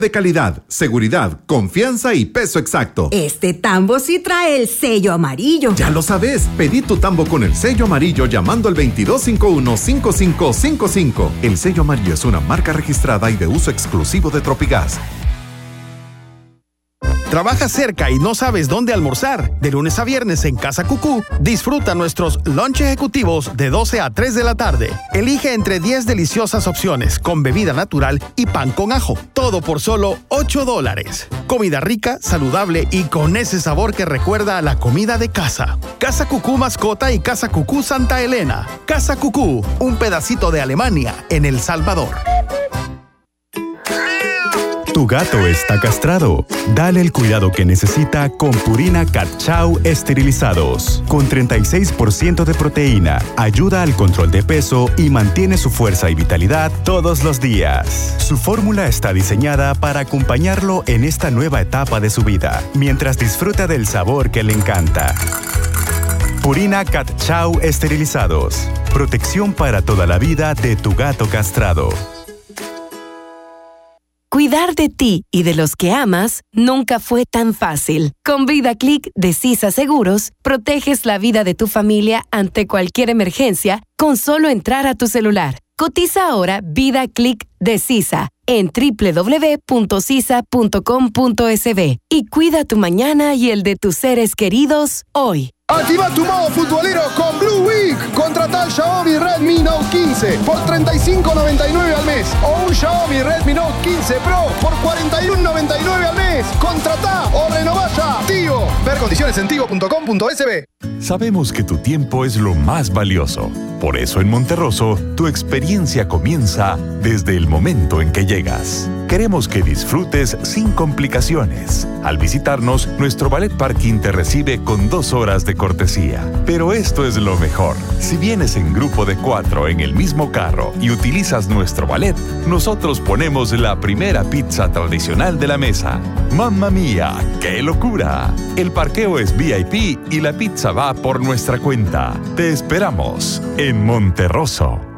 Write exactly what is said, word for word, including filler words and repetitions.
De calidad, seguridad, confianza y peso exacto. Este tambo sí trae el sello amarillo. Ya lo sabes, pedí tu tambo con el sello amarillo llamando al veintidós cincuenta y uno, cincuenta y cinco cincuenta y cinco. El sello amarillo es una marca registrada y de uso exclusivo de Tropigas. ¿Trabajas cerca y no sabes dónde almorzar? De lunes a viernes en Casa Cucú, disfruta nuestros lunch ejecutivos de doce a tres de la tarde. Elige entre diez deliciosas opciones con bebida natural y pan con ajo. Todo por solo ocho dólares. Comida rica, saludable y con ese sabor que recuerda a la comida de casa. Casa Cucú Mascota y Casa Cucú Santa Elena. Casa Cucú, un pedacito de Alemania en El Salvador. Tu gato está castrado. Dale el cuidado que necesita con Purina Cat Chow esterilizados. Con treinta y seis por ciento de proteína, ayuda al control de peso y mantiene su fuerza y vitalidad todos los días. Su fórmula está diseñada para acompañarlo en esta nueva etapa de su vida, mientras disfruta del sabor que le encanta. Purina Cat Chow esterilizados. Protección para toda la vida de tu gato castrado. Cuidar de ti y de los que amas nunca fue tan fácil. Con VidaClick de Sisa Seguros, proteges la vida de tu familia ante cualquier emergencia con solo entrar a tu celular. Cotiza ahora VidaClick de Sisa en doble u doble u doble u punto sisa punto com punto es be y cuida tu mañana y el de tus seres queridos hoy. Activa tu modo futbolero con Blue Week. Contrata el Xiaomi Redmi Note quince por treinta y cinco noventa y nueve al mes o un Xiaomi Redmi Note quince Pro por cuarenta y uno noventa y nueve al mes. Contrata o renová ya. Tigo. Ver condiciones en tigo punto com punto es be. Sabemos que tu tiempo es lo más valioso. Por eso en Monterroso, tu experiencia comienza desde el momento en que llegas. Queremos que disfrutes sin complicaciones. Al visitarnos, nuestro valet parking te recibe con dos horas de cortesía. Pero esto es lo mejor. Si vienes en grupo de cuatro en el mismo carro y utilizas nuestro valet, nosotros ponemos la primera pizza tradicional de la mesa. ¡Mamma mía! ¡Qué locura! El parqueo es V I P y la pizza va por nuestra cuenta. Te esperamos en Monterroso.